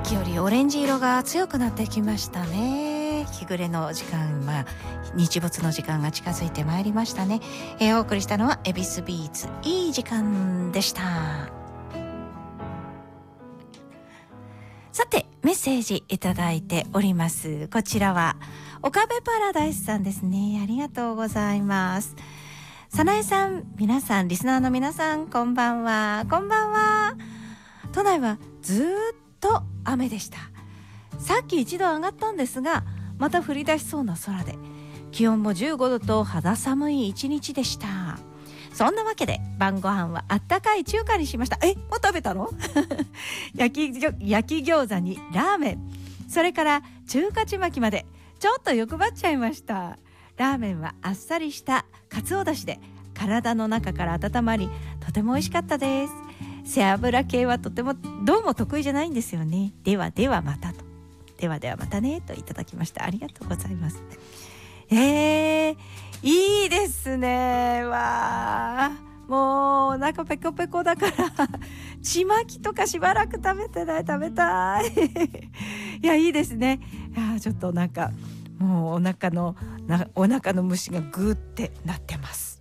きよりオレンジ色が強くなってきましたね。日暮れの時間、日没の時間が近づいてまいりましたね。お送りしたのは恵比寿ビーツいい時間でした。さてメッセージいただいております。こちらは岡部パラダイスさんですね。ありがとうございます。さなえさん、皆さん、リスナーの皆さん、こんばんは。こんばんは。都内はずーっと雨でした。さっき一度上がったんですが、また降り出しそうな空で、気温も15度と肌寒い一日でした。そんなわけで晩ご飯はあったかい中華にしました。もう食べたの？焼き餃子にラーメン、それから中華ちまきまでちょっと欲張っちゃいました。ラーメンはあっさりしたかつおだしで体の中から温まり、とても美味しかったです。背脂系はとてもどうも得意じゃないんですよね。ではではまたと、ではではまたねといただきました。ありがとうございます。いいですね。わー、もうお腹ペコペコだからちまきとかしばらく食べてない。食べたいいや、いいですね。いや、ちょっとなんかもうお腹の虫がグーってなってます。